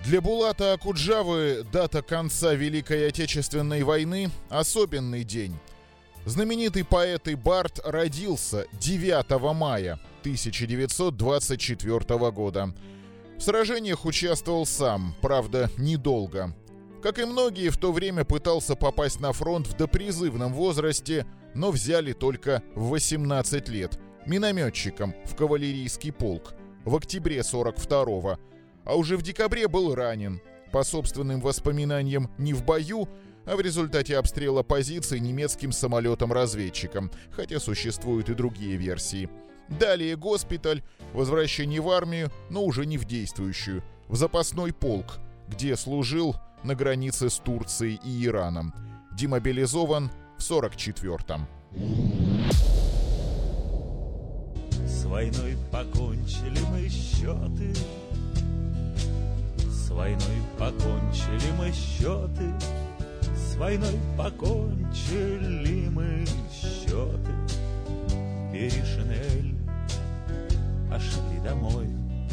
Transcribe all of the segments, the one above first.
Для Булата Окуджавы дата конца Великой Отечественной войны – особенный день. Знаменитый поэт и бард родился 9 мая 1924 года. В сражениях участвовал сам, правда, недолго. Как и многие, в то время пытался попасть на фронт в допризывном возрасте, но взяли только в 18 лет, минометчиком в кавалерийский полк в октябре 42-го. А уже в декабре был ранен, по собственным воспоминаниям, не в бою, а в результате обстрела позиций немецким самолетом-разведчиком, хотя существуют и другие версии. Далее госпиталь, возвращение в армию, но уже не в действующую, в запасной полк, где служил на границе с Турцией и Ираном. Демобилизован в 44-м. С войной покончили мы счеты. С войной покончили мы счеты. С войной покончили мы счеты. Перешинель, пошли домой.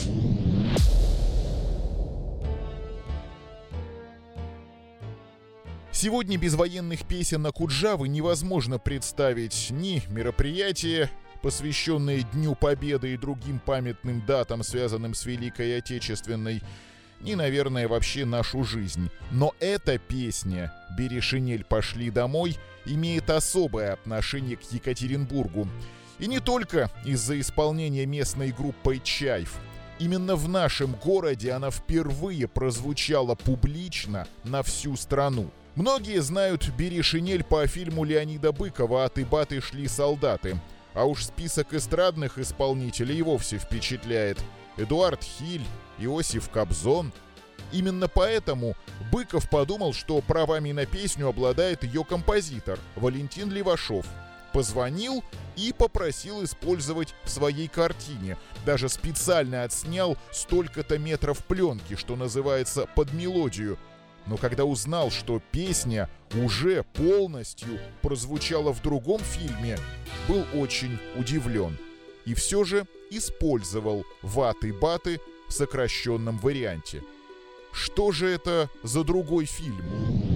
Сегодня без военных песен Окуджавы невозможно представить ни мероприятия, посвященные Дню Победы и другим памятным датам, связанным с Великой Отечественной, ни, наверное, вообще нашу жизнь. Но эта песня «Бери шинель, пошли домой» имеет особое отношение к Екатеринбургу. И не только из-за исполнения местной группой «Чайф». Именно в нашем городе она впервые прозвучала публично на всю страну. Многие знают «Бери шинель» по фильму Леонида Быкова «Аты-баты шли солдаты». А уж список эстрадных исполнителей и вовсе впечатляет. Эдуард Хиль, Иосиф Кобзон. Именно поэтому Быков подумал, что правами на песню обладает ее композитор Валентин Левашов. Позвонил и попросил использовать в своей картине. Даже специально отснял столько-то метров пленки, что называется, под мелодию. Но когда узнал, что песня уже полностью прозвучала в другом фильме, был очень удивлен. И все же использовал «Ваты-баты» в сокращенном варианте. Что же это за другой фильм?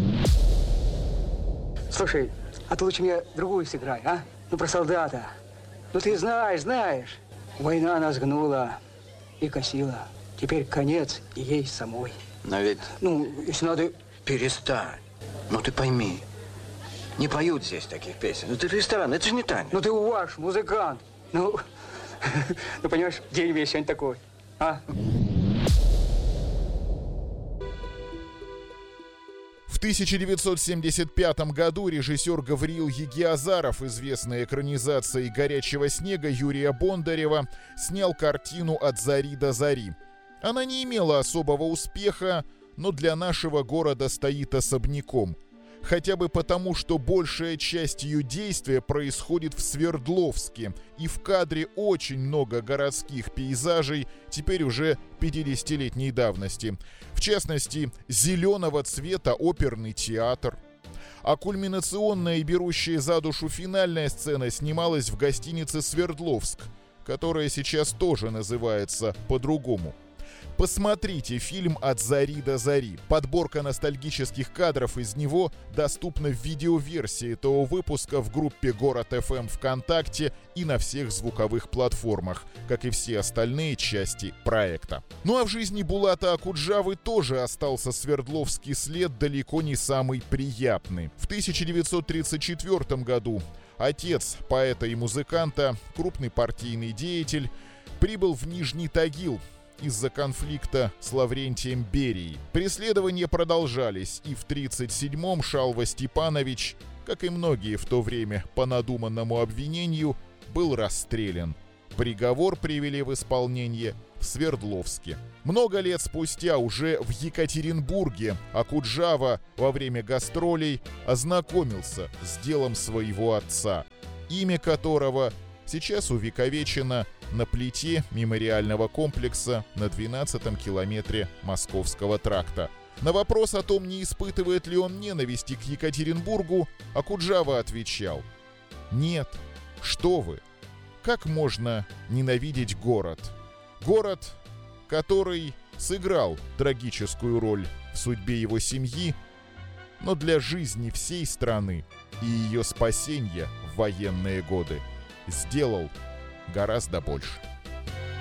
Слушай, а ты лучше мне другую сыграй, а? Ну, про солдата. Ну, ты знаешь. Война нас гнула и косила. Теперь конец и ей самой. Но ведь... Ну, если надо... Перестань. Ну, ты пойми. Не поют здесь таких песен. Это ресторан, это же не танец. Ну, ты ваш музыкант. Ну, понимаешь, день весь сегодня такой, а? В 1975 году режиссер Гавриил Егиазаров, известной экранизацией «Горячего снега» Юрия Бондарева, снял картину «От зари до зари». Она не имела особого успеха, но для нашего города стоит особняком. Хотя бы потому, что большая часть ее действия происходит в Свердловске, и в кадре очень много городских пейзажей, теперь уже 50-летней давности. В частности, зеленого цвета оперный театр. А кульминационная и берущая за душу финальная сцена снималась в гостинице «Свердловск», которая сейчас тоже называется по-другому. Посмотрите фильм «От зари до зари». Подборка ностальгических кадров из него доступна в видеоверсии этого выпуска в группе Город ФМ ВКонтакте и на всех звуковых платформах, как и все остальные части проекта. Ну а в жизни Булата Окуджавы тоже остался свердловский след далеко не самый приятный. В 1934 году отец поэта и музыканта, крупный партийный деятель, прибыл в Нижний Тагил из-за конфликта с Лаврентием Берией. Преследования продолжались, и в 1937-м Шалва Степанович, как и многие в то время по надуманному обвинению, был расстрелян. Приговор привели в исполнение в Свердловске. Много лет спустя уже в Екатеринбурге Окуджава во время гастролей ознакомился с делом своего отца, имя которого сейчас увековечено на плите мемориального комплекса на 12-м километре Московского тракта. На вопрос о том, не испытывает ли он ненависти к Екатеринбургу, Окуджава отвечал: «Нет, что вы, как можно ненавидеть город? Город, который сыграл трагическую роль в судьбе его семьи, но для жизни всей страны и ее спасения в военные годы сделал гораздо больше.